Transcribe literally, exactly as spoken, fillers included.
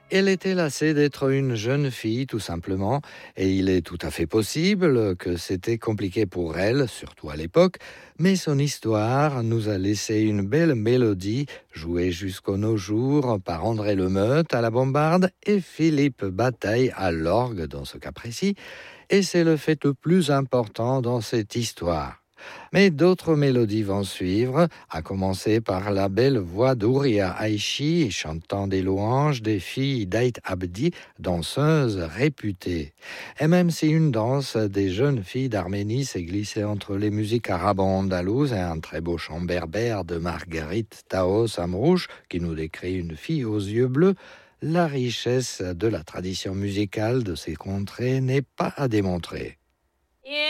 Elle était lassée d'être une jeune fille, tout simplement, et il est tout à fait possible que c'était compliqué pour elle, surtout à l'époque, mais son histoire nous a laissé une belle mélodie, jouée jusqu'aux nos jours par André Lemeute à la bombarde et Philippe Bataille à l'orgue dans ce cas précis, et c'est le fait le plus important dans cette histoire. Mais d'autres mélodies vont suivre, à commencer par la belle voix d'Ouria Aishi, chantant des louanges des filles d'Aït Abdi, danseuse réputée. Et même si une danse des jeunes filles d'Arménie s'est glissée entre les musiques arabo-andalouses et un très beau chant berbère de Marguerite Taos Amrouche, qui nous décrit une fille aux yeux bleus, la richesse de la tradition musicale de ces contrées n'est pas à démontrer.